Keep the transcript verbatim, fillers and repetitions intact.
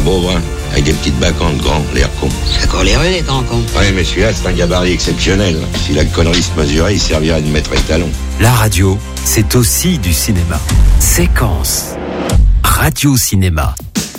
pauvre, hein, avec des petites bacantes grands, l'air con. C'est encore les rues, les grands cons. Oui, mais celui-là, c'est un gabarit exceptionnel. Si la connerie se mesurait, il servirait de maître étalon. La radio, c'est aussi du cinéma. Séquence. Radio Cinéma.